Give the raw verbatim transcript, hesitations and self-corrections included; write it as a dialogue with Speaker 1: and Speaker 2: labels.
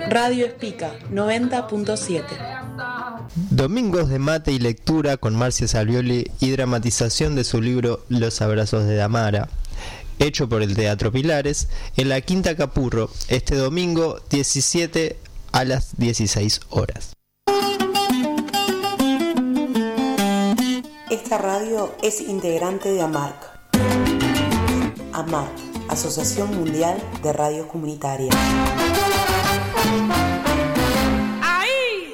Speaker 1: Radio Espica noventa punto siete.
Speaker 2: Domingos de mate y lectura con Marcia Salvioli y dramatización de su libro Los abrazos de Damara, hecho por el Teatro Pilares, en la Quinta Capurro, este domingo diecisiete a las dieciséis horas.
Speaker 3: Esta radio es integrante de AMARC. AMARC, Asociación Mundial de Radios Comunitarias.